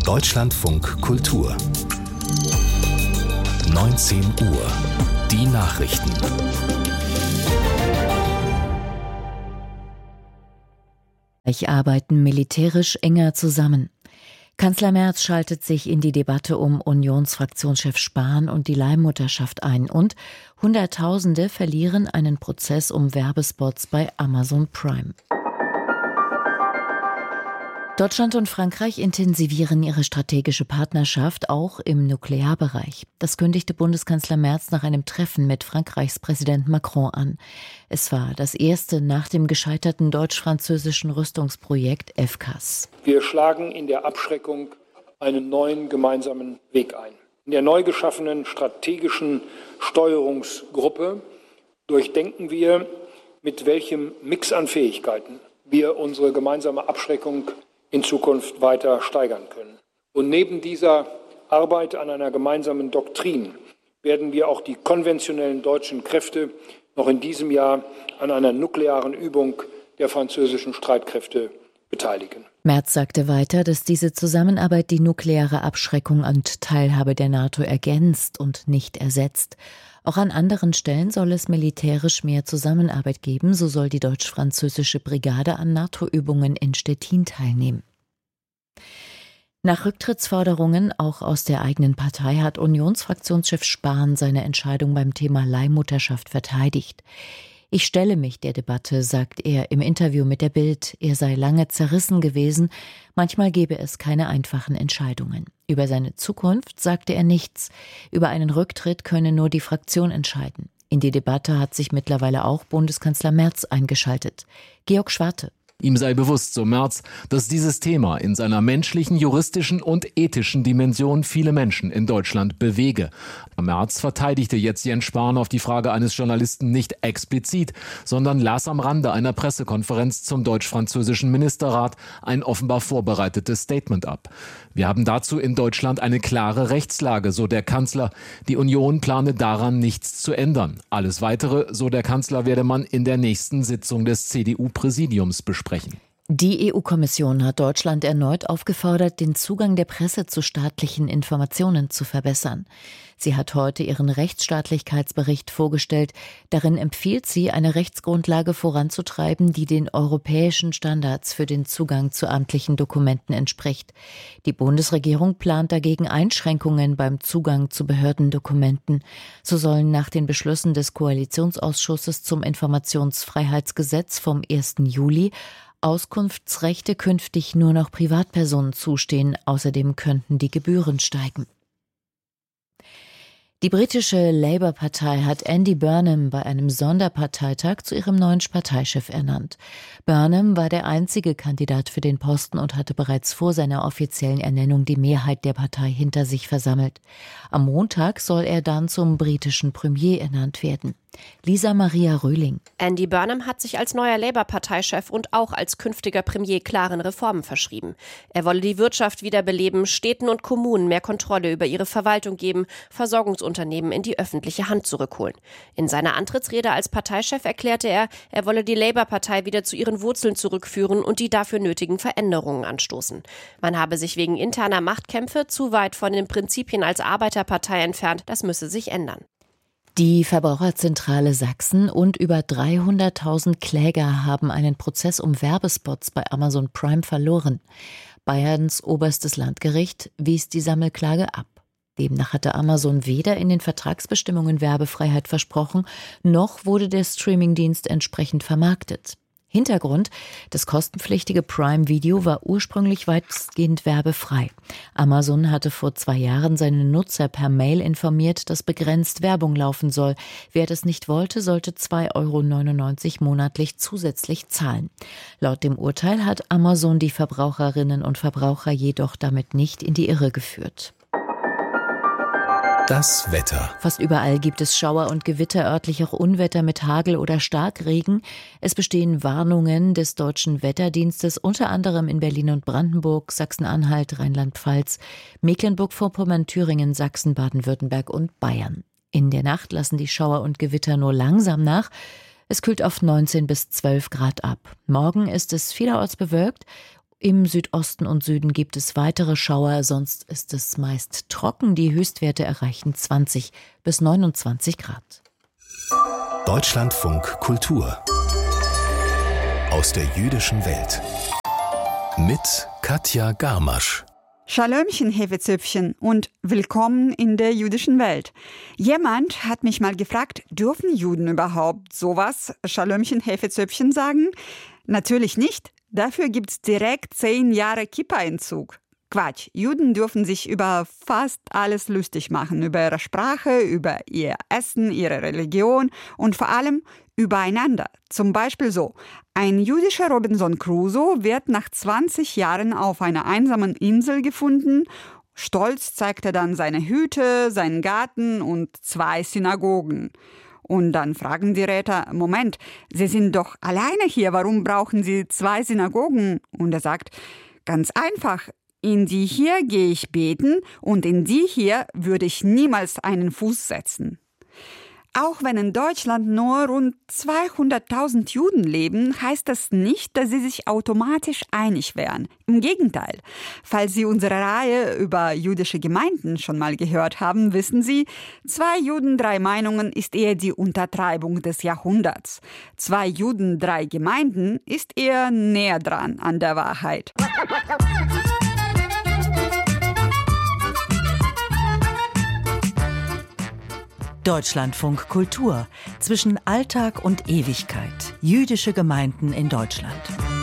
Deutschlandfunk Kultur 19 Uhr. Die Nachrichten. Arbeiten militärisch enger zusammen. Kanzler Merz schaltet sich in die Debatte um Unionsfraktionschef Spahn und die Leihmutterschaft ein und Hunderttausende verlieren einen Prozess um Werbespots bei Amazon Prime. Deutschland und Frankreich intensivieren ihre strategische Partnerschaft auch im Nuklearbereich. Das kündigte Bundeskanzler Merz nach einem Treffen mit Frankreichs Präsident Macron an. Es war das erste nach dem gescheiterten deutsch-französischen Rüstungsprojekt FCAS. Wir schlagen in der Abschreckung einen neuen gemeinsamen Weg ein. In der neu geschaffenen strategischen Steuerungsgruppe durchdenken wir, mit welchem Mix an Fähigkeiten wir unsere gemeinsame Abschreckung in Zukunft weiter steigern können. Und neben dieser Arbeit an einer gemeinsamen Doktrin werden wir auch die konventionellen deutschen Kräfte noch in diesem Jahr an einer nuklearen Übung der französischen Streitkräfte beteiligen. Merz sagte weiter, dass diese Zusammenarbeit die nukleare Abschreckung und Teilhabe der NATO ergänzt und nicht ersetzt. Auch an anderen Stellen soll es militärisch mehr Zusammenarbeit geben, so soll die deutsch-französische Brigade an NATO-Übungen in Stettin teilnehmen. Nach Rücktrittsforderungen auch aus der eigenen Partei hat Unionsfraktionschef Spahn seine Entscheidung beim Thema Leihmutterschaft verteidigt. Ich stelle mich der Debatte, sagt er im Interview mit der Bild. Er sei lange zerrissen gewesen, manchmal gebe es keine einfachen Entscheidungen. Über seine Zukunft sagte er nichts. Über einen Rücktritt könne nur die Fraktion entscheiden. In die Debatte hat sich mittlerweile auch Bundeskanzler Merz eingeschaltet. Georg Schwarte. Ihm sei bewusst, so Merz, dass dieses Thema in seiner menschlichen, juristischen und ethischen Dimension viele Menschen in Deutschland bewege. Merz verteidigte jetzt Jens Spahn auf die Frage eines Journalisten nicht explizit, sondern las am Rande einer Pressekonferenz zum deutsch-französischen Ministerrat ein offenbar vorbereitetes Statement ab. Wir haben dazu in Deutschland eine klare Rechtslage, so der Kanzler. Die Union plane daran nichts zu ändern. Alles Weitere, so der Kanzler, werde man in der nächsten Sitzung des CDU-Präsidiums besprechen. Die EU-Kommission hat Deutschland erneut aufgefordert, den Zugang der Presse zu staatlichen Informationen zu verbessern. Sie hat heute ihren Rechtsstaatlichkeitsbericht vorgestellt. Darin empfiehlt sie, eine Rechtsgrundlage voranzutreiben, die den europäischen Standards für den Zugang zu amtlichen Dokumenten entspricht. Die Bundesregierung plant dagegen Einschränkungen beim Zugang zu Behördendokumenten. So sollen nach den Beschlüssen des Koalitionsausschusses zum Informationsfreiheitsgesetz vom 1. Juli Auskunftsrechte künftig nur noch Privatpersonen zustehen. Außerdem könnten die Gebühren steigen. Die britische Labour-Partei hat Andy Burnham bei einem Sonderparteitag zu ihrem neuen Parteichef ernannt. Burnham war der einzige Kandidat für den Posten und hatte bereits vor seiner offiziellen Ernennung die Mehrheit der Partei hinter sich versammelt. Am Montag soll er dann zum britischen Premier ernannt werden. Lisa Maria Röhling. Andy Burnham hat sich als neuer Labour-Parteichef und auch als künftiger Premier klaren Reformen verschrieben. Er wolle die Wirtschaft wiederbeleben, Städten und Kommunen mehr Kontrolle über ihre Verwaltung geben, Versorgungsunternehmen in die öffentliche Hand zurückholen. In seiner Antrittsrede als Parteichef erklärte er, er wolle die Labour-Partei wieder zu ihren Wurzeln zurückführen und die dafür nötigen Veränderungen anstoßen. Man habe sich wegen interner Machtkämpfe zu weit von den Prinzipien als Arbeiterpartei entfernt, das müsse sich ändern. Die Verbraucherzentrale Sachsen und über 300.000 Kläger haben einen Prozess um Werbespots bei Amazon Prime verloren. Bayerns oberstes Landgericht wies die Sammelklage ab. Demnach hatte Amazon weder in den Vertragsbestimmungen Werbefreiheit versprochen, noch wurde der Streamingdienst entsprechend vermarktet. Hintergrund: Das kostenpflichtige Prime-Video war ursprünglich weitestgehend werbefrei. Amazon hatte vor 2 Jahren seine Nutzer per Mail informiert, dass begrenzt Werbung laufen soll. Wer das nicht wollte, sollte 2,99 € monatlich zusätzlich zahlen. Laut dem Urteil hat Amazon die Verbraucherinnen und Verbraucher jedoch damit nicht in die Irre geführt. Das Wetter. Fast überall gibt es Schauer und Gewitter, örtlich auch Unwetter mit Hagel oder Starkregen. Es bestehen Warnungen des Deutschen Wetterdienstes, unter anderem in Berlin und Brandenburg, Sachsen-Anhalt, Rheinland-Pfalz, Mecklenburg-Vorpommern, Thüringen, Sachsen, Baden-Württemberg und Bayern. In der Nacht lassen die Schauer und Gewitter nur langsam nach. Es kühlt auf 19 bis 12 Grad ab. Morgen ist es vielerorts bewölkt Im Südosten und Süden gibt es weitere Schauer, sonst ist es meist trocken. Die Höchstwerte erreichen 20 bis 29 Grad. Deutschlandfunk Kultur aus der jüdischen Welt mit Katja Garmasch. Schalömchen, Hefezöpfchen und willkommen in der jüdischen Welt. Jemand hat mich mal gefragt, dürfen Juden überhaupt sowas, Schalömchen, Hefezöpfchen sagen? Natürlich nicht. Dafür gibt's direkt 10 Jahre Kippa-Entzug. Quatsch, Juden dürfen sich über fast alles lustig machen, über ihre Sprache, über ihr Essen, ihre Religion und vor allem übereinander. Zum Beispiel so: Ein jüdischer Robinson Crusoe wird nach 20 Jahren auf einer einsamen Insel gefunden. Stolz zeigt er dann seine Hütte, seinen Garten und 2 Synagogen. Und dann fragen die Räter: Moment, Sie sind doch alleine hier, warum brauchen Sie 2 Synagogen? Und er sagt: Ganz einfach. In die hier gehe ich beten und in die hier würde ich niemals einen Fuß setzen. Auch wenn in Deutschland nur rund 200.000 Juden leben, heißt das nicht, dass sie sich automatisch einig wären. Im Gegenteil. Falls Sie unsere Reihe über jüdische Gemeinden schon mal gehört haben, wissen Sie, 2 Juden, 3 Meinungen ist eher die Untertreibung des Jahrhunderts. 2 Juden, 3 Gemeinden ist eher näher dran an der Wahrheit. Deutschlandfunk Kultur zwischen Alltag und Ewigkeit. Jüdische Gemeinden in Deutschland.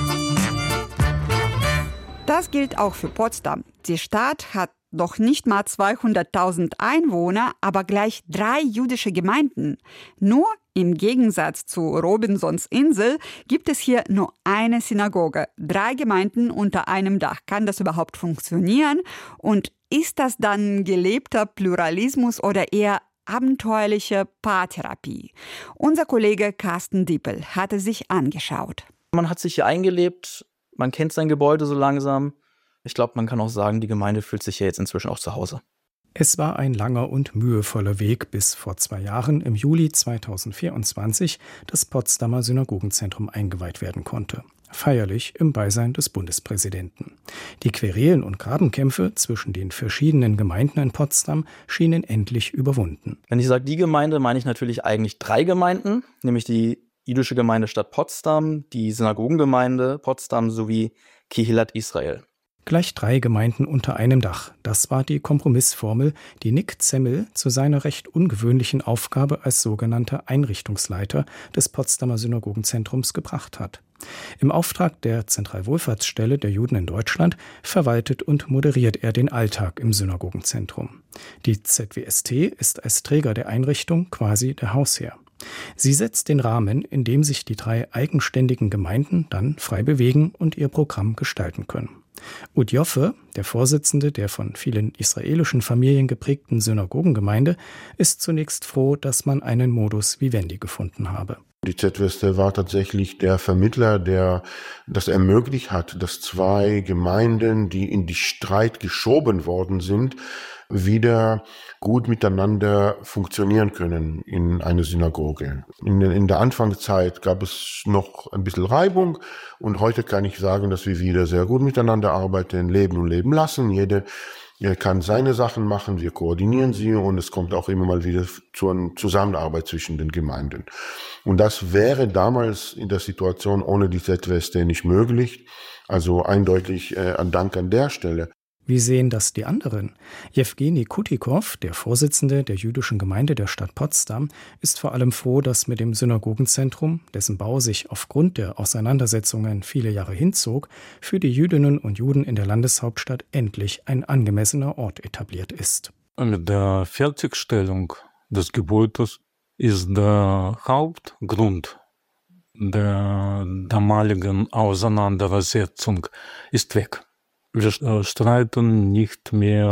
Das gilt auch für Potsdam. Die Stadt hat noch nicht mal 200.000 Einwohner, aber gleich 3 jüdische Gemeinden. Nur im Gegensatz zu Robinsons Insel gibt es hier nur eine Synagoge. 3 Gemeinden unter einem Dach. Kann das überhaupt funktionieren? Und ist das dann gelebter Pluralismus oder eher abenteuerliche Paartherapie? Unser Kollege Carsten Dippel hat es sich angeschaut. Man hat sich hier eingelebt, man kennt sein Gebäude so langsam. Ich glaube, man kann auch sagen, die Gemeinde fühlt sich hier jetzt inzwischen auch zu Hause. Es war ein langer und mühevoller Weg, bis vor 2 Jahren, im Juli 2024, das Potsdamer Synagogenzentrum eingeweiht werden konnte. Feierlich im Beisein des Bundespräsidenten. Die Querelen und Grabenkämpfe zwischen den verschiedenen Gemeinden in Potsdam schienen endlich überwunden. Wenn ich sage die Gemeinde, meine ich natürlich eigentlich 3 Gemeinden, nämlich die jüdische Gemeinde Stadt Potsdam, die Synagogengemeinde Potsdam sowie Kehilat Israel. Gleich 3 Gemeinden unter einem Dach. Das war die Kompromissformel, die Nick Zemmel zu seiner recht ungewöhnlichen Aufgabe als sogenannter Einrichtungsleiter des Potsdamer Synagogenzentrums gebracht hat. Im Auftrag der Zentralwohlfahrtsstelle der Juden in Deutschland verwaltet und moderiert er den Alltag im Synagogenzentrum. Die ZWST ist als Träger der Einrichtung quasi der Hausherr. Sie setzt den Rahmen, in dem sich die 3 eigenständigen Gemeinden dann frei bewegen und ihr Programm gestalten können. Ud Joffe, der Vorsitzende der von vielen israelischen Familien geprägten Synagogengemeinde, ist zunächst froh, dass man einen Modus vivendi gefunden habe. Die ZWST war tatsächlich der Vermittler, der das ermöglicht hat, dass 2 Gemeinden, die in die Streit geschoben worden sind, wieder gut miteinander funktionieren können in einer Synagoge. In der Anfangszeit gab es noch ein bisschen Reibung und heute kann ich sagen, dass wir wieder sehr gut miteinander arbeiten, leben und leben lassen. Jeder kann seine Sachen machen, wir koordinieren sie und es kommt auch immer mal wieder zu einer Zusammenarbeit zwischen den Gemeinden. Und das wäre damals in der Situation ohne die ZWST nicht möglich. Also eindeutig ein Dank an der Stelle. Wie sehen das die anderen? Jewgeni Kutikow, der Vorsitzende der jüdischen Gemeinde der Stadt Potsdam, ist vor allem froh, dass mit dem Synagogenzentrum, dessen Bau sich aufgrund der Auseinandersetzungen viele Jahre hinzog, für die Jüdinnen und Juden in der Landeshauptstadt endlich ein angemessener Ort etabliert ist. Mit der Fertigstellung des Gebäudes ist der Hauptgrund der damaligen Auseinandersetzung ist weg. Wir streiten nicht mehr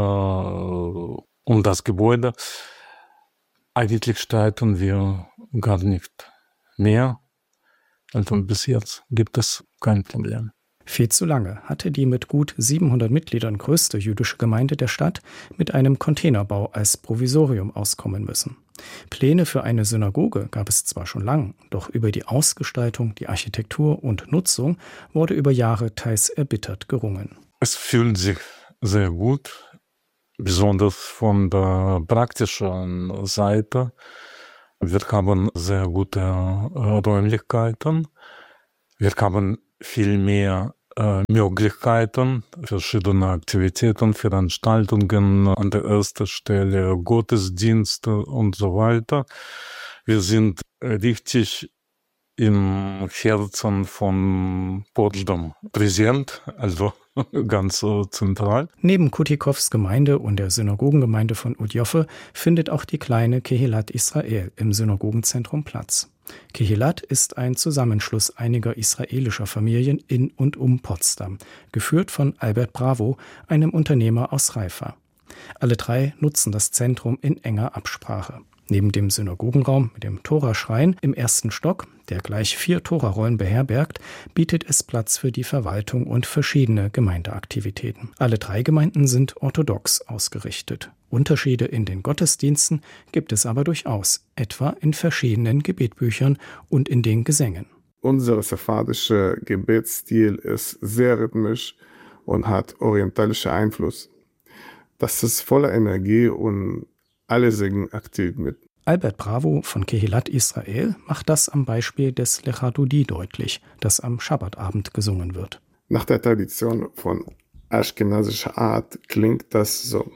um das Gebäude. Eigentlich streiten wir gar nicht mehr. Also bis jetzt gibt es kein Problem. Viel zu lange hatte die mit gut 700 Mitgliedern größte jüdische Gemeinde der Stadt mit einem Containerbau als Provisorium auskommen müssen. Pläne für eine Synagoge gab es zwar schon lang, doch über die Ausgestaltung, die Architektur und Nutzung wurde über Jahre teils erbittert gerungen. Es fühlt sich sehr gut, besonders von der praktischen Seite. Wir haben sehr gute Räumlichkeiten. Wir haben viel mehr Möglichkeiten, verschiedene Aktivitäten, Veranstaltungen an der ersten Stelle, Gottesdienste und so weiter. Wir sind richtig im Herzen von Potsdam präsent, also ganz zentral. Neben Kutikows Gemeinde und der Synagogengemeinde von Udjoffe findet auch die kleine Kehilat Israel im Synagogenzentrum Platz. Kehilat ist ein Zusammenschluss einiger israelischer Familien in und um Potsdam, geführt von Albert Bravo, einem Unternehmer aus Haifa. Alle drei nutzen das Zentrum in enger Absprache. Neben dem Synagogenraum mit dem Toraschrein im ersten Stock, der gleich 4 Torarollen beherbergt, bietet es Platz für die Verwaltung und verschiedene Gemeindeaktivitäten. Alle 3 Gemeinden sind orthodox ausgerichtet. Unterschiede in den Gottesdiensten gibt es aber durchaus, etwa in verschiedenen Gebetbüchern und in den Gesängen. Unser sephardischer Gebetsstil ist sehr rhythmisch und hat orientalischen Einfluss. Das ist voller Energie und alle singen aktiv mit. Albert Bravo von Kehilat Israel macht das am Beispiel des Lecha Dodi deutlich, das am Schabbatabend gesungen wird. Nach der Tradition von aschkenasischer Art klingt das so.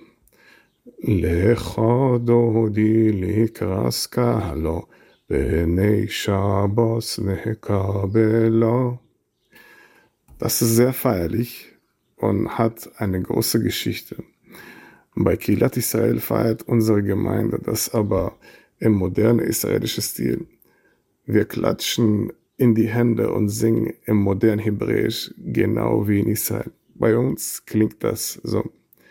Lecha Dodi likras kahlo, benei Shabbos nekabelo. Das ist sehr feierlich und hat eine große Geschichte. Bei Kehilat Israel feiert unsere Gemeinde das aber im modernen israelischen Stil. Wir klatschen in die Hände und singen im modernen Hebräisch, genau wie in Israel. Bei uns klingt das so.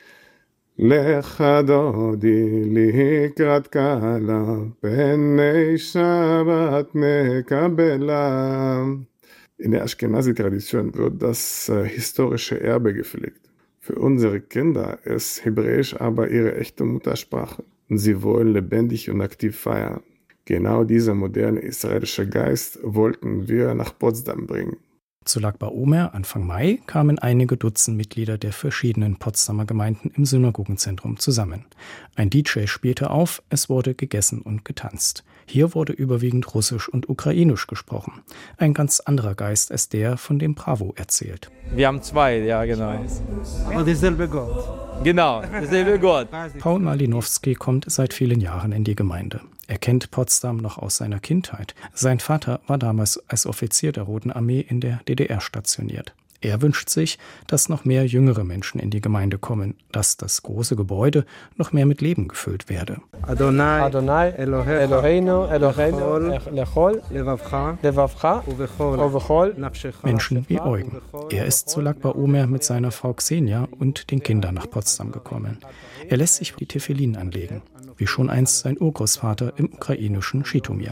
Lecha Dodi likrat kahlo, benei Shabbat nekabela. In der Ashkenazi-Tradition wird das historische Erbe gepflegt. Für unsere Kinder ist Hebräisch aber ihre echte Muttersprache und sie wollen lebendig und aktiv feiern. Genau dieser moderne israelische Geist wollten wir nach Potsdam bringen. Zu Lag BaOmer Anfang Mai kamen einige Dutzend Mitglieder der verschiedenen Potsdamer Gemeinden im Synagogenzentrum zusammen. Ein DJ spielte auf, es wurde gegessen und getanzt. Hier wurde überwiegend Russisch und Ukrainisch gesprochen. Ein ganz anderer Geist als der, von dem Bravo erzählt. Wir haben 2, ja genau. Und derselbe Gott. Genau, derselbe Gott. Paul Malinowski kommt seit vielen Jahren in die Gemeinde. Er kennt Potsdam noch aus seiner Kindheit. Sein Vater war damals als Offizier der Roten Armee in der DDR stationiert. Er wünscht sich, dass noch mehr jüngere Menschen in die Gemeinde kommen, dass das große Gebäude noch mehr mit Leben gefüllt werde. Adonai, Eloheinu, Lechol, Levavcha, Uvechol. Menschen wie Eugen. Er ist zu Lag BaOmer mit seiner Frau Xenia und den Kindern nach Potsdam gekommen. Er lässt sich die Tefillin anlegen, wie schon einst sein Urgroßvater im ukrainischen Schitomir.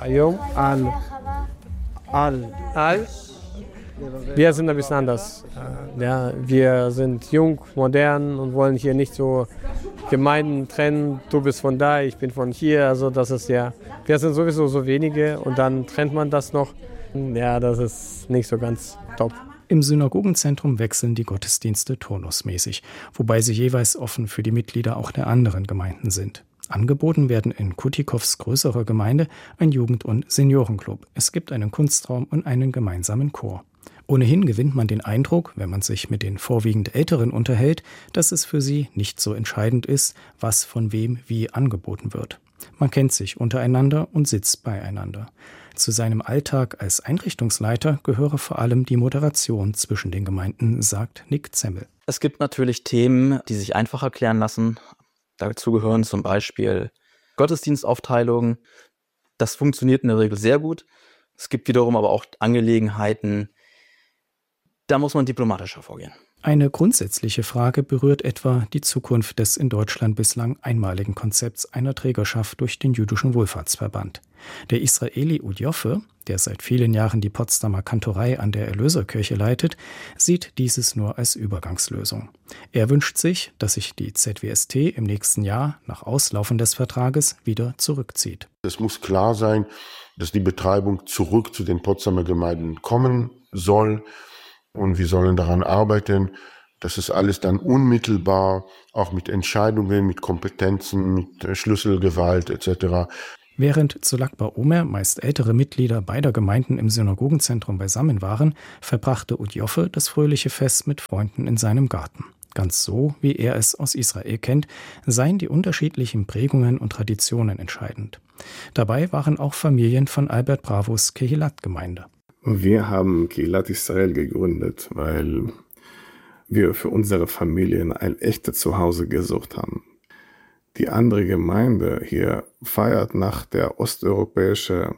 Wir sind ein bisschen anders. Ja, wir sind jung, modern und wollen hier nicht so Gemeinden trennen. Du bist von da, ich bin von hier. Also das ist ja, wir sind sowieso so wenige und dann trennt man das noch. Ja, das ist nicht so ganz top. Im Synagogenzentrum wechseln die Gottesdienste turnusmäßig, wobei sie jeweils offen für die Mitglieder auch der anderen Gemeinden sind. Angeboten werden in Kutikows größerer Gemeinde ein Jugend- und Seniorenclub. Es gibt einen Kunstraum und einen gemeinsamen Chor. Ohnehin gewinnt man den Eindruck, wenn man sich mit den vorwiegend Älteren unterhält, dass es für sie nicht so entscheidend ist, was von wem wie angeboten wird. Man kennt sich untereinander und sitzt beieinander. Zu seinem Alltag als Einrichtungsleiter gehöre vor allem die Moderation zwischen den Gemeinden, sagt Nick Zemmel. Es gibt natürlich Themen, die sich einfach erklären lassen. Dazu gehören zum Beispiel Gottesdienstaufteilungen. Das funktioniert in der Regel sehr gut. Es gibt wiederum aber auch Angelegenheiten, da muss man diplomatischer vorgehen. Eine grundsätzliche Frage berührt etwa die Zukunft des in Deutschland bislang einmaligen Konzepts einer Trägerschaft durch den Jüdischen Wohlfahrtsverband. Der Israeli Udjoffe, der seit vielen Jahren die Potsdamer Kantorei an der Erlöserkirche leitet, sieht dieses nur als Übergangslösung. Er wünscht sich, dass sich die ZWST im nächsten Jahr nach Auslaufen des Vertrages wieder zurückzieht. Es muss klar sein, dass die Betreibung zurück zu den Potsdamer Gemeinden kommen soll. Und wir sollen daran arbeiten, dass es alles dann unmittelbar, auch mit Entscheidungen, mit Kompetenzen, mit Schlüsselgewalt etc. Während zu Lag BaOmer meist ältere Mitglieder beider Gemeinden im Synagogenzentrum beisammen waren, verbrachte Udjoffe das fröhliche Fest mit Freunden in seinem Garten. Ganz so, wie er es aus Israel kennt, seien die unterschiedlichen Prägungen und Traditionen entscheidend. Dabei waren auch Familien von Albert Bravos Kehilat-Gemeinde. Wir haben Kehilat Israel gegründet, weil wir für unsere Familien ein echtes Zuhause gesucht haben. Die andere Gemeinde hier feiert nach der osteuropäischen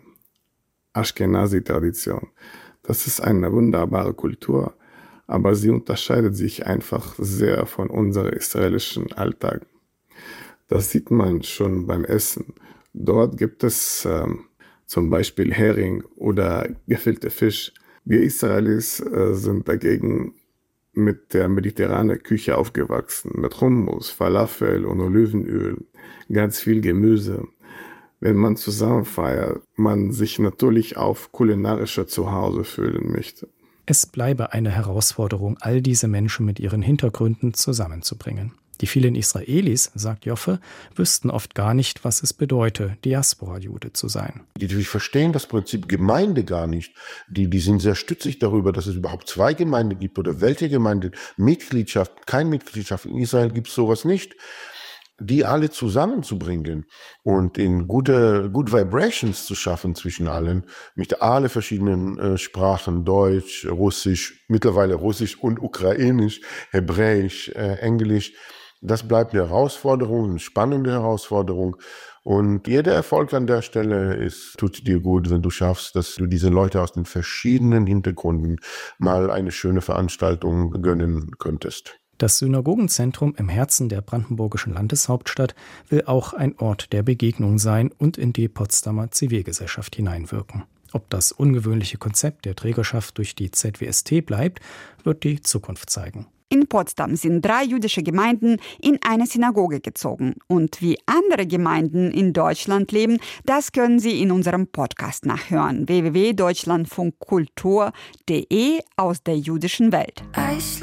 Ashkenazi-Tradition. Das ist eine wunderbare Kultur, aber sie unterscheidet sich einfach sehr von unserem israelischen Alltag. Das sieht man schon beim Essen. Dort gibt es zum Beispiel Hering oder gefüllte Fisch. Wir Israelis sind dagegen mit der mediterranen Küche aufgewachsen, mit Hummus, Falafel und Olivenöl, ganz viel Gemüse. Wenn man zusammen feiert, man sich natürlich auf kulinarischer Zuhause fühlen möchte. Es bleibe eine Herausforderung, all diese Menschen mit ihren Hintergründen zusammenzubringen. Die vielen Israelis, sagt Joffe, wüssten oft gar nicht, was es bedeute, Diaspora-Jude zu sein. Die verstehen das Prinzip Gemeinde gar nicht. Die sind sehr stützig darüber, dass es überhaupt zwei Gemeinden gibt oder welche Gemeinde, Mitgliedschaft, keine Mitgliedschaft. In Israel gibt es sowas nicht. Die alle zusammenzubringen und in Good Vibrations zu schaffen zwischen allen, mit alle verschiedenen Sprachen, Deutsch, Russisch, mittlerweile Russisch und Ukrainisch, Hebräisch, Englisch. Das bleibt eine Herausforderung, eine spannende Herausforderung. Und jeder Erfolg an der Stelle tut dir gut, wenn du schaffst, dass du diese Leute aus den verschiedenen Hintergründen mal eine schöne Veranstaltung gönnen könntest. Das Synagogenzentrum im Herzen der brandenburgischen Landeshauptstadt will auch ein Ort der Begegnung sein und in die Potsdamer Zivilgesellschaft hineinwirken. Ob das ungewöhnliche Konzept der Trägerschaft durch die ZWST bleibt, wird die Zukunft zeigen. In Potsdam sind 3 jüdische Gemeinden in eine Synagoge gezogen. Und wie andere Gemeinden in Deutschland leben, das können Sie in unserem Podcast nachhören. www.deutschlandfunkkultur.de aus der jüdischen Welt.